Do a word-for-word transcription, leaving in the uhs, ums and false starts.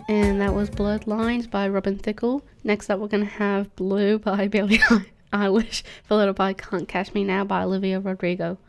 And that was Bloodlines by Robin Thicke. Next up, we're going to have Blue by Billie Eilish, followed by Can't Catch Me Now by Olivia Rodrigo.